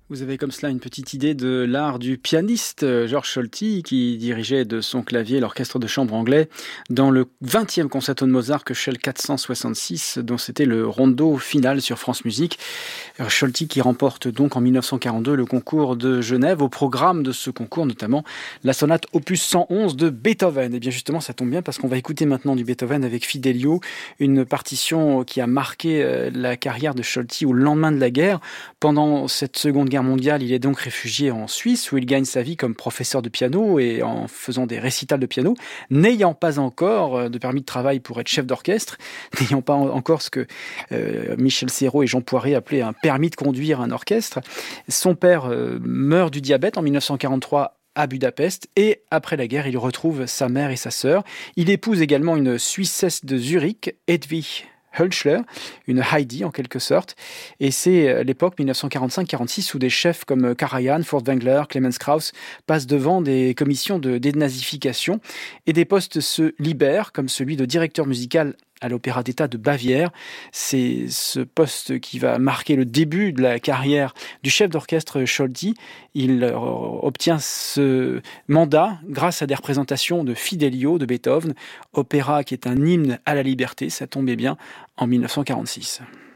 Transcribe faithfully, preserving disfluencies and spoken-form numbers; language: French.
Vous avez comme cela une petite idée de l'art du pianiste Georges Solti qui dirigeait de son clavier l'orchestre de chambre anglais dans le vingtième concerto de Mozart Köchel quatre cent soixante-six dont c'était le rondo final sur France Musique. Solti qui remporte donc en mille neuf cent quarante-deux le concours de Genève. Au programme de ce concours notamment la sonate opus cent onze de Beethoven. Et bien justement ça tombe bien parce qu'on va écouter maintenant du Beethoven avec Fidelio, une partition qui a marqué la carrière de Solti au lendemain de la guerre. Pendant cette seconde guerre mondiale, il est donc réfugié en Suisse où il gagne sa vie comme professeur de piano et en faisant des récitals de piano, n'ayant pas encore de permis de travail pour être chef d'orchestre, n'ayant pas encore ce que euh, Michel Serrault et Jean Poiret appelaient un permis de conduire un orchestre. Son père euh, meurt du diabète en mille neuf cent quarante-trois à Budapest et après la guerre, il retrouve sa mère et sa sœur. Il épouse également une Suissesse de Zurich, Hedwig Hölschler, une Heidi en quelque sorte, et c'est l'époque mille neuf cent quarante-cinq quarante-six où des chefs comme Karajan, Furtwängler, Clemens Krauss passent devant des commissions de dénazification et des postes se libèrent comme celui de directeur musical à l'Opéra d'État de Bavière. C'est ce poste qui va marquer le début de la carrière du chef d'orchestre Solti. Il obtient ce mandat grâce à des représentations de Fidelio de Beethoven, opéra qui est un hymne à la liberté, ça tombait bien, en mille neuf cent quarante-six.